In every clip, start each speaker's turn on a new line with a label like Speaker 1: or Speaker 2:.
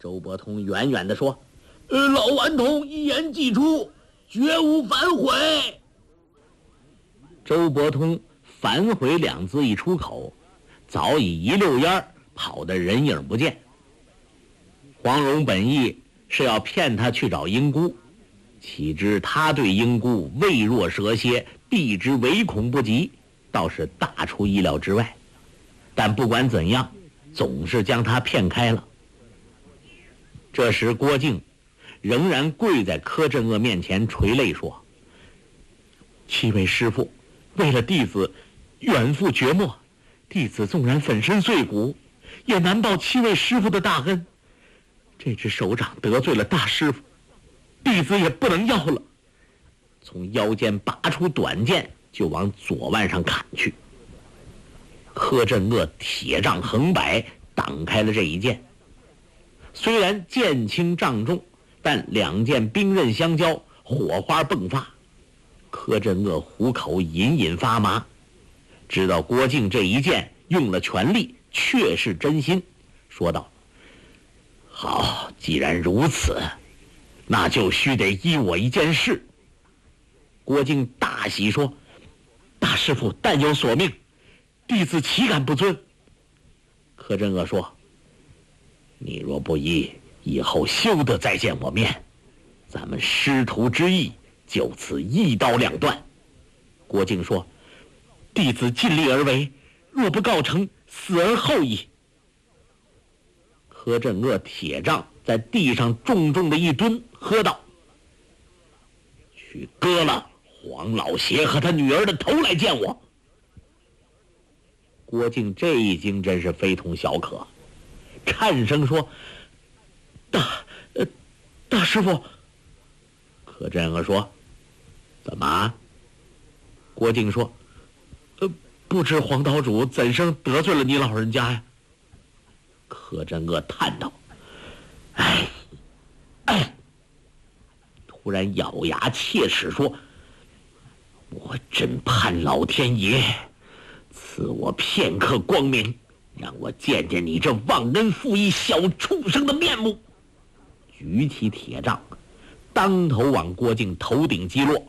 Speaker 1: 周伯通远远地说：“老顽童一言既出，绝无反悔。”周伯通反悔两字一出口，早已一溜烟跑得人影不见。黄蓉本意是要骗他去找英姑，岂知他对英姑畏若蛇蝎，避之唯恐不及，倒是大出意料之外。但不管怎样，总是将他骗开了。这时郭靖仍然跪在柯镇恶面前垂泪说：“七位师父，为了弟子远赴绝陌，弟子纵然粉身碎骨，也难报七位师父的大恩。这只手掌得罪了大师父，弟子也不能要了。”从腰间拔出短剑，就往左腕上砍去。柯镇恶铁杖横摆，挡开了这一剑。虽然剑轻杖重，但两剑兵刃相交，火花迸发。柯镇恶虎口隐隐发麻，知道郭靖这一剑用了全力，确是真心，说道：“好，既然如此，那就须得依我一件事。”郭靖大喜说：“大师父但有所命，弟子岂敢不遵？”柯镇恶说：“你若不依，以后休得再见我面，咱们师徒之义就此一刀两断。”郭靖说：“弟子尽力而为，若不告成，死而后已。”柯镇恶铁杖在地上重重的一蹲，喝道：“去割了黄老邪和他女儿的头来见我！”郭靖这一惊真是非同小可，颤声说：“大师父。”柯镇恶说：“怎么？”郭靖说：“不知黄岛主怎生得罪了你老人家呀？”柯镇恶叹道：“哎！”突然咬牙切齿说：“我真盼老天爷赐我片刻光明，让我见见你这忘恩负义小畜生的面目！”举起铁杖，当头往郭靖头顶击落。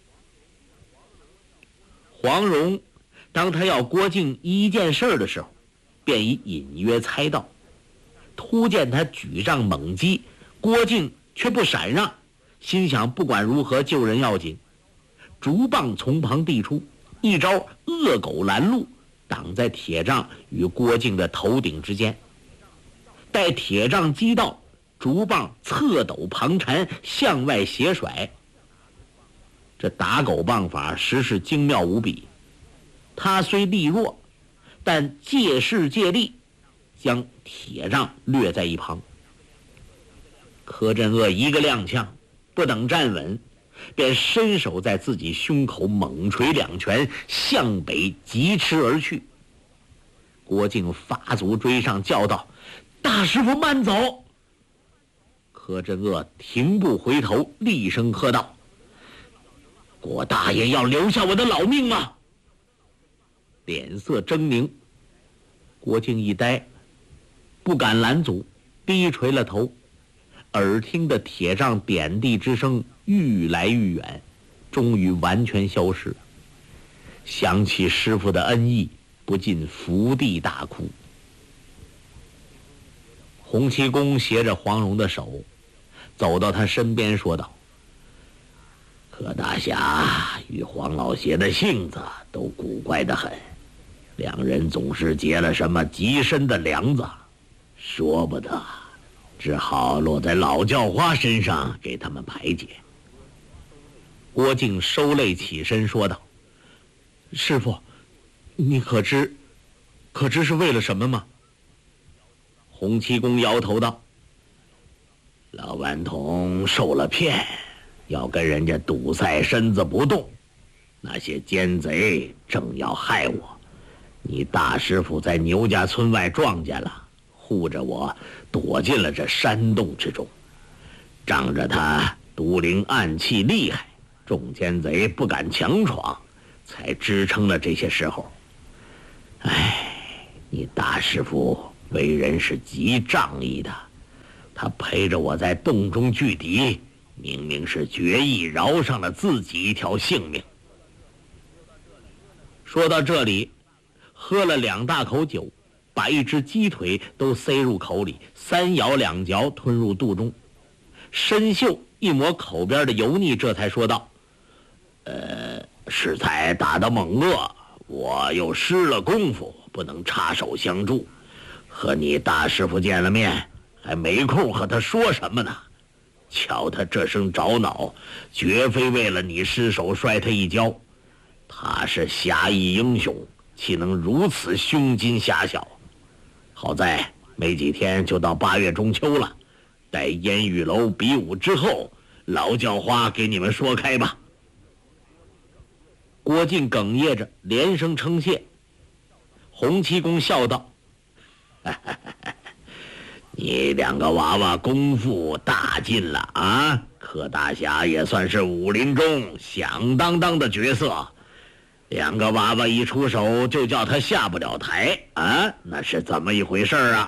Speaker 1: 黄蓉当他要郭靖一件事的时候，便已隐约猜到。突见他举杖猛击，郭靖却不闪让，心想不管如何救人要紧，竹棒从旁递出，一招恶狗拦路，挡在铁杖与郭靖的头顶之间。待铁杖击到，竹棒侧斗旁缠，向外斜甩。这打狗棒法实是精妙无比，他虽力弱，但借势借力，将铁杖掠在一旁。柯镇恶一个踉跄，不等站稳，便伸手在自己胸口猛捶两拳，向北疾驰而去。郭靖发足追上，叫道：“大师傅慢走！”柯镇恶停步回头，厉声喝道：“郭大爷要留下我的老命吗？”脸色狰狞。郭靖一呆，不敢拦阻，低垂了头。耳听的铁杖点地之声愈来愈远，终于完全消失。想起师父的恩义，不禁伏地大哭。洪七公携着黄蓉的手，走到他身边说道：“柯大侠与黄老邪的性子都古怪得很，两人总是结了什么极深的梁子，说不得，只好落在老叫花身上给他们排解。”郭靖收泪起身说道：“师父，你可知是为了什么吗？”洪七公摇头道：“老顽童受了骗，要跟人家堵塞身子不动，那些奸贼正要害我，你大师傅在牛家村外撞见了，护着我躲进了这山洞之中，仗着他毒灵暗器厉害，众奸贼不敢强闯，才支撑了这些时候。哎，你大师傅为人是极仗义的， 他陪着我在洞中拒敌，明明是决意饶上了自己一条性命。说到这里，喝了2大口酒，把一只鸡腿都塞入口里，3咬2嚼吞入肚中。申秀一抹口边的油腻，这才说道：适才打得猛恶，我又失了功夫，不能插手相助。和你大师傅见了面，还没空和他说什么呢。瞧他这声着恼，绝非为了你失手摔他一跤。他是侠义英雄，岂能如此胸襟狭小？好在没几天就到8月中秋了，待烟雨楼比武之后，老叫花给你们说开吧。郭靖哽咽着连声称谢。洪七公笑道：你2个娃娃功夫大进了啊！柯大侠也算是武林中响当当的角色，2个娃娃一出手就叫他下不了台啊，那是怎么一回事啊？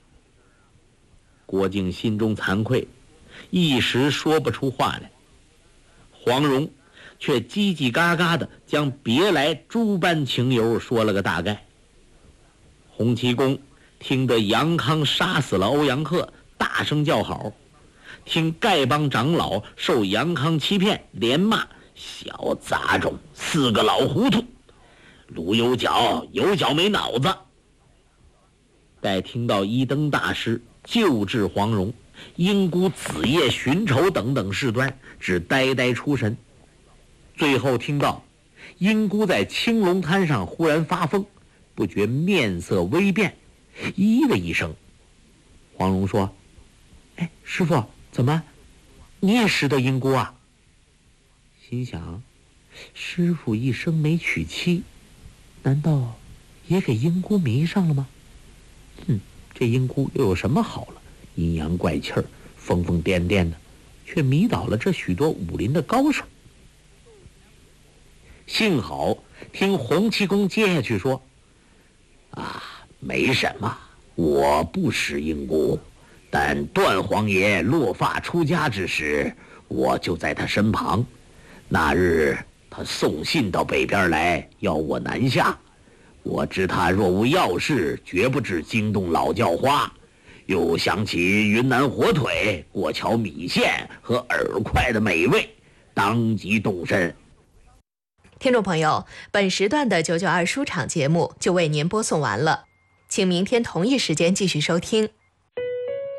Speaker 1: 郭靖心中惭愧，一时说不出话来。黄蓉却叽叽嘎嘎的将别来诸般情由说了个大概。洪七公听得杨康杀死了欧阳克，大声叫好；听丐帮长老受杨康欺骗，连骂小杂种，4个老糊涂，卢有脚有脚没脑子。待听到一灯大师救治黄蓉，英姑子夜寻仇等等事端，只呆呆出神。最后听到英姑在青龙滩上忽然发疯，不觉面色微变，咦的一声。黄蓉说：师傅，怎么你也识得英姑啊？心想，师傅一生没娶妻，难道也给英姑迷上了吗？这英姑又有什么好了？阴阳怪气儿，疯疯癫癫的，却迷倒了这许多武林的高手。幸好听洪七公接下去说：没什么，我不识英姑，但段皇爷落发出家之时，我就在他身旁。那日他送信到北边来，要我南下。我知他若无要事，绝不至惊动老叫花。又想起云南火腿、过桥米线和饵块的美味，当即动身。
Speaker 2: 听众朋友，本时段的992书场节目就为您播送完了，请明天同一时间继续收听。